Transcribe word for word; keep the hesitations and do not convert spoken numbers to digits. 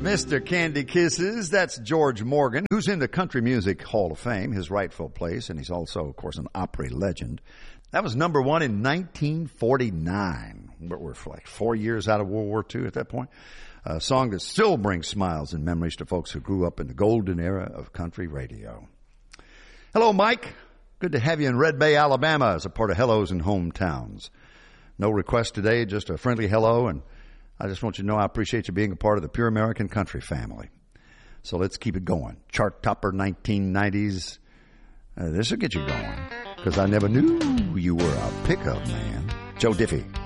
Mister Candy Kisses, that's George Morgan, who's in the Country Music Hall of Fame, his rightful place, and he's also, of course, an Opry legend. That was number one in nineteen forty-nine. We're like four years out of World War Two at that point. A song that still brings smiles and memories to folks who grew up in the golden era of country radio. Hello, Mike. Good to have you in Red Bay, Alabama, as a part of Hellos and Hometowns. No request today, just a friendly hello, and I just want you to know I appreciate you being a part of the Pure American Country family. So let's keep it going. Chart topper nineteen nineties. Uh, this will get you going, because I never knew you were a pickup man. Joe Diffie.